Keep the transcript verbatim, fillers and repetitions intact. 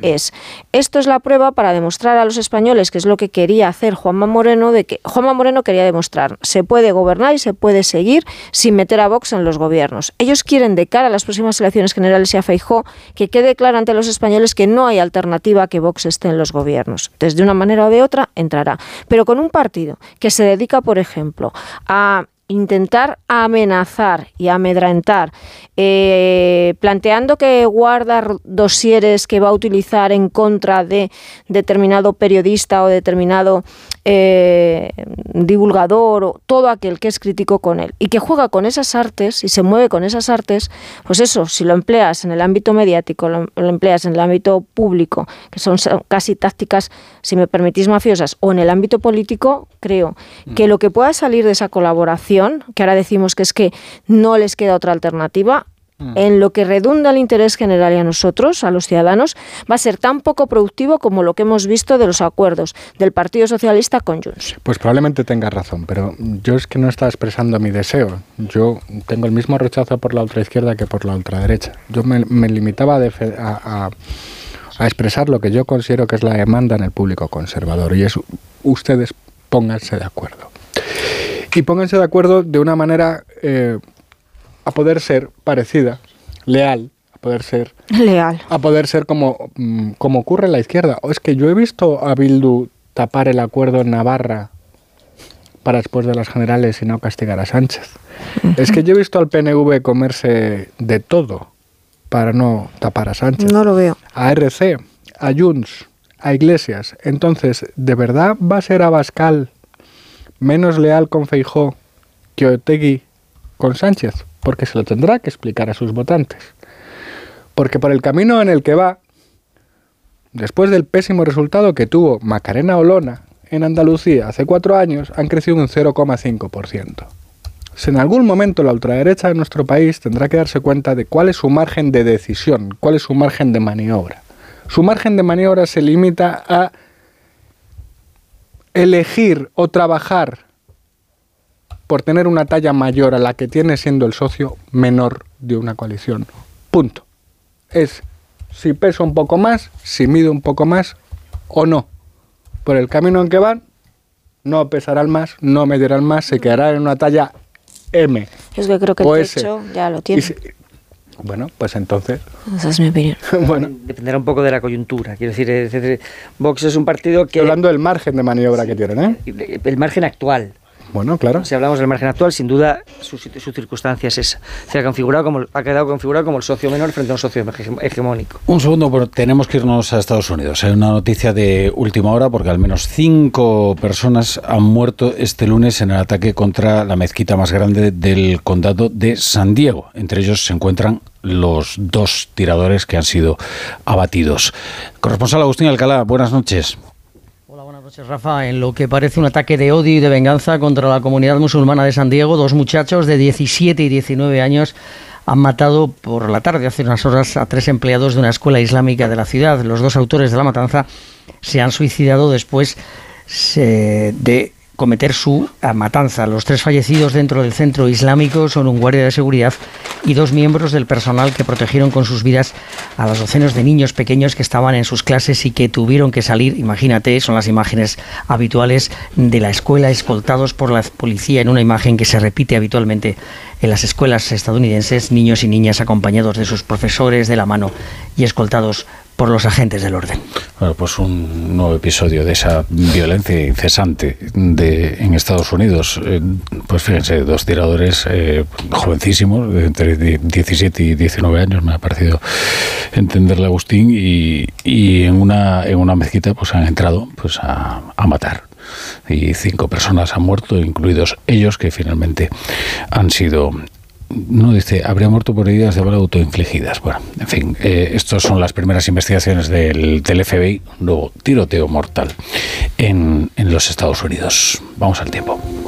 es, esto es la prueba para demostrar a los españoles, que es lo que quería hacer Juanma Moreno, de que Juanma Moreno quería demostrar, se puede gobernar y se puede seguir sin meter a Vox en los gobiernos. Ellos quieren, de cara a las próximas elecciones generales y a Feijóo, que quede claro ante los españoles que no hay alternativa a que Vox esté en los gobiernos. Entonces, de una manera o de otra, entrará. Pero con un partido que se dedica, por ejemplo, a intentar amenazar y amedrentar, eh, planteando que guarda dosieres que va a utilizar en contra de determinado periodista o determinado eh, divulgador o todo aquel que es crítico con él, y que juega con esas artes y se mueve con esas artes, pues eso, si lo empleas en el ámbito mediático, lo, lo empleas en el ámbito público, que son casi tácticas, si me permitís, mafiosas, o en el ámbito político, creo que lo que pueda salir de esa colaboración, que ahora decimos que es que no les queda otra alternativa, en lo que redunda el interés general y a nosotros, a los ciudadanos, va a ser tan poco productivo como lo que hemos visto de los acuerdos del Partido Socialista con Junts. Pues probablemente tengas razón, pero yo es que no estaba expresando mi deseo. Yo tengo el mismo rechazo por la ultraizquierda que por la ultraderecha. Yo me, me limitaba a, defe- a, a, a expresar lo que yo considero que es la demanda en el público conservador, y es ustedes pónganse de acuerdo. Y pónganse de acuerdo de una manera eh, a poder ser parecida, leal, a poder ser... Leal. A poder ser como, como ocurre en la izquierda. O es que yo he visto a Bildu tapar el acuerdo en Navarra para después de las generales y no castigar a Sánchez. Uh-huh. Es que yo he visto al P N V comerse de todo para no tapar a Sánchez. No lo veo. A R C, a Junts, a Iglesias. Entonces, ¿de verdad va a ser Abascal menos leal con Feijóo que Otegi con Sánchez? Porque se lo tendrá que explicar a sus votantes. Porque por el camino en el que va, después del pésimo resultado que tuvo Macarena Olona en Andalucía hace cuatro años, han crecido un cero coma cinco por ciento. Si en algún momento la ultraderecha de nuestro país tendrá que darse cuenta de cuál es su margen de decisión, cuál es su margen de maniobra. Su margen de maniobra se limita a elegir o trabajar por tener una talla mayor a la que tiene siendo el socio menor de una coalición. Punto. Es si peso un poco más, si mido un poco más o no. Por el camino en que van, no pesarán más, no medirán más, se quedarán en una talla M. Es que creo que el techo ya lo tiene. Si, bueno, pues entonces... Esa es mi opinión. Bueno. Dependerá un poco de la coyuntura. Quiero decir, es decir, Vox es un partido que... Estoy hablando del margen de maniobra que tienen, ¿eh? El margen actual. Bueno, claro. Si hablamos del margen actual, sin duda su, su circunstancia es esa. Se ha configurado como, ha quedado configurado como el socio menor frente a un socio hegemónico. Un segundo, pero tenemos que irnos a Estados Unidos. Hay una noticia de última hora porque al menos cinco personas han muerto este lunes en el ataque contra la mezquita más grande del condado de San Diego. Entre ellos se encuentran los dos tiradores que han sido abatidos. Corresponsal Agustín Alcalá, buenas noches. Buenas noches, Rafa. En lo que parece un ataque de odio y de venganza contra la comunidad musulmana de San Diego, dos muchachos de diecisiete y diecinueve años han matado por la tarde, hace unas horas, a tres empleados de una escuela islámica de la ciudad. Los dos autores de la matanza se han suicidado después se, de cometer su matanza. Los tres fallecidos dentro del centro islámico son un guardia de seguridad y dos miembros del personal que protegieron con sus vidas a las docenas de niños pequeños que estaban en sus clases y que tuvieron que salir, imagínate, son las imágenes habituales de la escuela, escoltados por la policía en una imagen que se repite habitualmente en las escuelas estadounidenses, niños y niñas acompañados de sus profesores de la mano y escoltados por los agentes del orden. Bueno, pues un nuevo episodio de esa violencia incesante de, en Estados Unidos. Eh, pues fíjense, dos tiradores eh, jovencísimos, entre diecisiete y diecinueve años, me ha parecido entenderle, Agustín, y, y en una en una mezquita pues han entrado pues a, a matar. Y cinco personas han muerto, incluidos ellos, que finalmente han sido... No dice, habría muerto por heridas de bala autoinfligidas. Bueno, en fin, eh, estas son las primeras investigaciones del, del F B I, un nuevo tiroteo mortal en, en los Estados Unidos. Vamos al tiempo.